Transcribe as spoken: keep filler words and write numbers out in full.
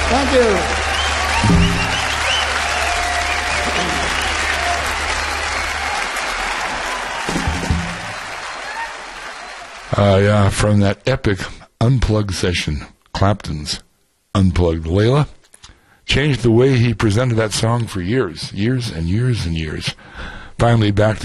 Thank you. Uh, yeah, from that epic Unplugged session, Clapton's Unplugged. Layla changed the way he presented that song for years, years and years and years. Finally back